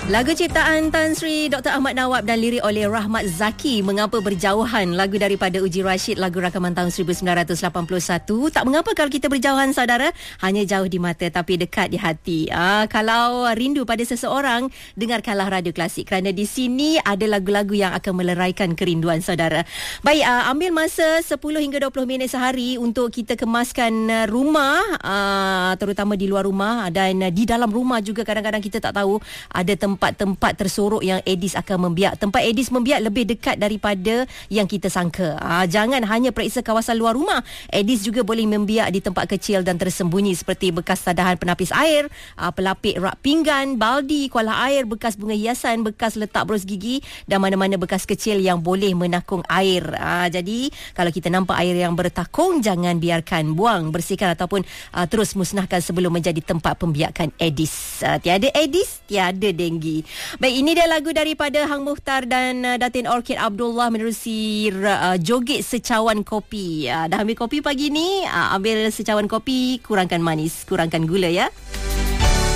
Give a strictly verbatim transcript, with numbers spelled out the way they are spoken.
Lagu ciptaan Tan Sri Doktor Ahmad Nawab dan lirik oleh Rahmat Zaki, Mengapa Berjauhan, lagu daripada Uji Rashid, lagu rakaman tahun seribu sembilan ratus lapan puluh satu. Tak mengapa kalau kita berjauhan, saudara, hanya jauh di mata tapi dekat di hati. Ah, kalau rindu pada seseorang, dengarkanlah Radio Klasik, kerana di sini ada lagu-lagu yang akan meleraikan kerinduan saudara. Baik, ah, ambil masa sepuluh hingga dua puluh minit sehari untuk kita kemaskan ah, rumah, ah, terutama di luar rumah dan ah, di dalam rumah juga. Kadang-kadang kita tak tahu ada tempat tempat-tempat tersorok yang Aedes akan membiak. Tempat Aedes membiak lebih dekat daripada yang kita sangka. Aa, jangan hanya periksa kawasan luar rumah. Aedes juga boleh membiak di tempat kecil dan tersembunyi seperti bekas tadahan penapis air, aa, pelapik rak pinggan, baldi, kuala air, bekas bunga hiasan, bekas letak bros gigi dan mana-mana bekas kecil yang boleh menakung air. Aa, jadi kalau kita nampak air yang bertakung, jangan biarkan, buang, bersihkan ataupun aa, terus musnahkan sebelum menjadi tempat pembiakan Aedes. Aa, tiada Aedes, tiada denggi. Baik, ini dia lagu daripada Hang Muhtar dan uh, Datin Orchid Abdullah menerusi uh, joget secawan kopi. Uh, dah ambil kopi pagi ni, uh, ambil secawan kopi, kurangkan manis, kurangkan gula ya.